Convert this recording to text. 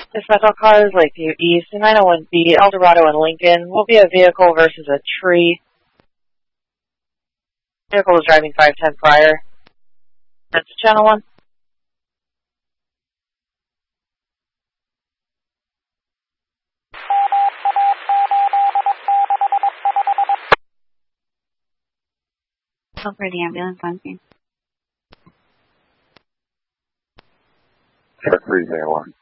This rental car is Lakeview East, 901B, Eldorado and Lincoln. Will be a vehicle versus a tree. Vehicle was driving 510 prior. That's channel 1. Call for the ambulance on scene. Check 301.